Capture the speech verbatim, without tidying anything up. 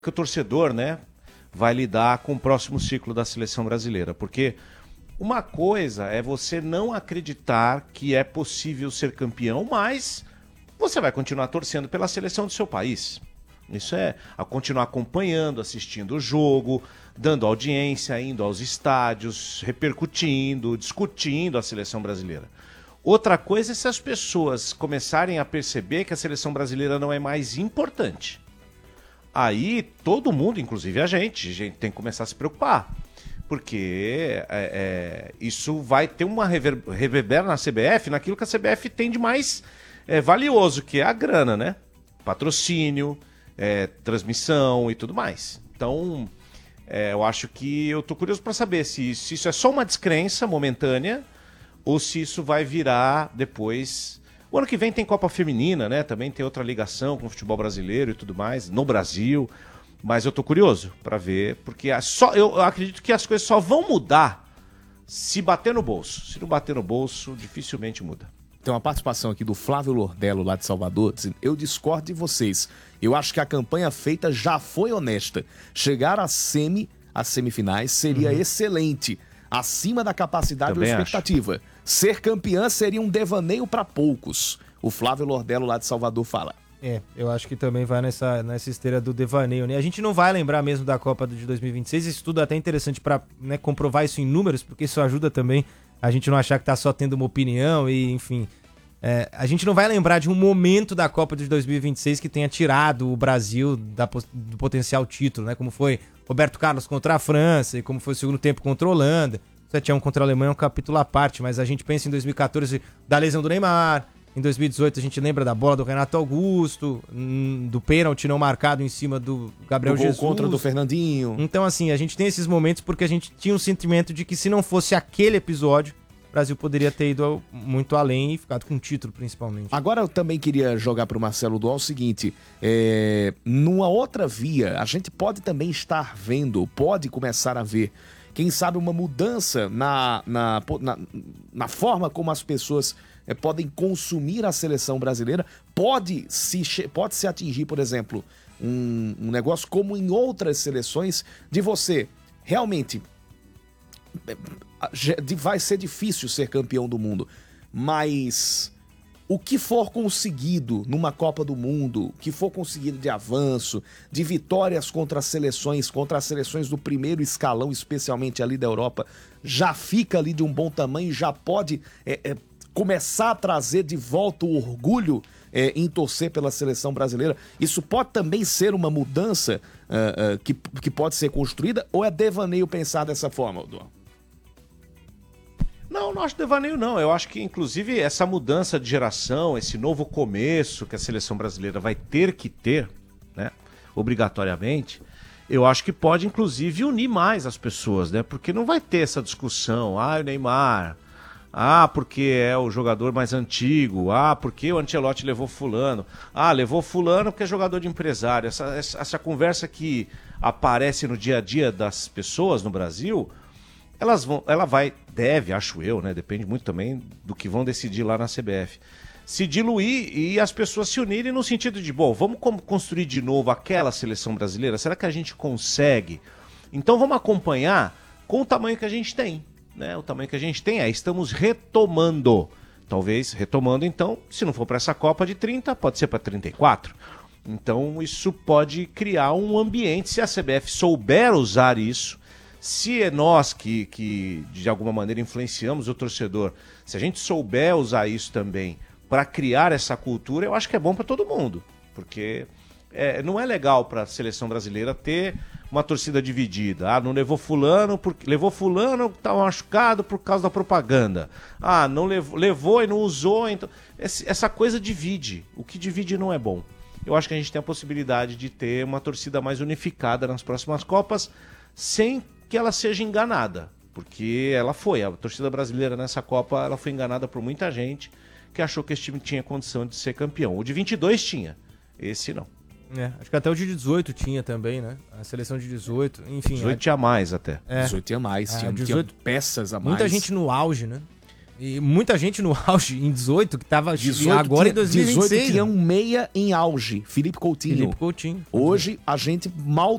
que o torcedor, né, vai lidar com o próximo ciclo da seleção brasileira. Porque uma coisa é você não acreditar que é possível ser campeão, mas você vai continuar torcendo pela seleção do seu país. Isso é a continuar acompanhando, assistindo o jogo, dando audiência, indo aos estádios, repercutindo, discutindo a seleção brasileira. Outra coisa é se as pessoas começarem a perceber que a seleção brasileira não é mais importante. Aí todo mundo, inclusive a gente, a gente tem que começar a se preocupar. Porque é, é, isso vai ter uma rever, reverbera na C B F, naquilo que a C B F tem de mais é, valioso, que é a grana, né? Patrocínio, é, transmissão e tudo mais. Então, é, eu acho que eu tô curioso para saber se, se isso é só uma descrença momentânea ou se isso vai virar depois. O ano que vem tem Copa Feminina, né? Também tem outra ligação com o futebol brasileiro e tudo mais, no Brasil. Mas eu tô curioso para ver, porque é só, eu acredito que as coisas só vão mudar se bater no bolso. Se não bater no bolso, dificilmente muda. Tem uma participação aqui do Flávio Lordello, lá de Salvador, dizendo: eu discordo de vocês. Eu acho que a campanha feita já foi honesta. Chegar à semi, às semifinais seria uhum. excelente, acima da capacidade ou expectativa. Acho. Ser campeã seria um devaneio para poucos. O Flávio Lordello, lá de Salvador, fala. É, eu acho que também vai nessa, nessa esteira do devaneio, né? A gente não vai lembrar mesmo da Copa de dois mil e vinte e seis, isso tudo é até interessante para, né, comprovar isso em números, porque isso ajuda também a gente não achar que tá só tendo uma opinião e, enfim... É, a gente não vai lembrar de um momento da Copa de dois mil e vinte e seis que tenha tirado o Brasil da, do potencial título, né? Como foi Roberto Carlos contra a França e como foi o segundo tempo contra a Holanda. sete a um contra a Alemanha é um capítulo à parte, mas a gente pensa em dois mil e quatorze da lesão do Neymar, em dois mil e dezoito a gente lembra da bola do Renato Augusto, do pênalti não marcado em cima do Gabriel do gol Jesus. Contra do Fernandinho. Então, assim, a gente tem esses momentos porque a gente tinha um sentimento de que se não fosse aquele episódio, o Brasil poderia ter ido muito além e ficado com o título, principalmente. Agora eu também queria jogar para o Marcelo Dual o seguinte, é, numa outra via, a gente pode também estar vendo, pode começar a ver, quem sabe uma mudança na, na, na, na forma como as pessoas é, podem consumir a seleção brasileira, pode se, pode se atingir, por exemplo, um, um negócio como em outras seleções, de você realmente... vai ser difícil ser campeão do mundo, mas o que for conseguido numa Copa do Mundo, o que for conseguido de avanço, de vitórias contra as seleções, contra as seleções do primeiro escalão, especialmente ali da Europa, já fica ali de um bom tamanho, já pode é, é, começar a trazer de volta o orgulho é, em torcer pela seleção brasileira. Isso pode também ser uma mudança uh, uh, que, que pode ser construída, ou é devaneio pensar dessa forma, Duan? Não, não acho devaneio não. Eu acho que, inclusive, essa mudança de geração, esse novo começo que a seleção brasileira vai ter que ter, né, obrigatoriamente, eu acho que pode, inclusive, unir mais as pessoas, né? Porque não vai ter essa discussão, ah, o Neymar, ah, porque é o jogador mais antigo, ah, porque o Ancelotti levou fulano, ah, levou fulano porque é jogador de empresário. Essa, essa, essa conversa que aparece no dia a dia das pessoas no Brasil... Elas vão, ela vai, deve, acho eu, né? Depende muito também do que vão decidir lá na C B F. Se diluir e as pessoas se unirem no sentido de, bom, vamos construir de novo aquela seleção brasileira? Será que a gente consegue? Então vamos acompanhar com o tamanho que a gente tem, né? O tamanho que a gente tem é, estamos retomando. Talvez retomando, então, se não for para essa Copa de trinta, pode ser para trinta e quatro. Então isso pode criar um ambiente, se a C B F souber usar isso. Se é nós que, que, de alguma maneira, influenciamos o torcedor, se a gente souber usar isso também para criar essa cultura, eu acho que é bom para todo mundo. Porque é, não é legal para a seleção brasileira ter uma torcida dividida. Ah, não levou fulano, porque levou fulano que estava machucado por causa da propaganda. Ah, não levou, levou e não usou. Então essa coisa divide. O que divide não é bom. Eu acho que a gente tem a possibilidade de ter uma torcida mais unificada nas próximas Copas, sem que ela seja enganada, porque ela foi, a torcida brasileira nessa Copa, ela foi enganada por muita gente que achou que esse time tinha condição de ser campeão. O de vinte e dois tinha, esse não. É, acho que até o de dezoito tinha também, né? A seleção de dezoito, enfim. dezoito é... tinha mais até. É. dezoito tinha mais, é, tinha, dezoito... tinha peças a mais. Muita gente no auge, né? E muita gente no auge em dezoito, que tava dezoito agora tinha, em dois mil e vinte e seis. dezoito tinha um meia em auge, Felipe Coutinho. Felipe Coutinho. Hoje a gente mal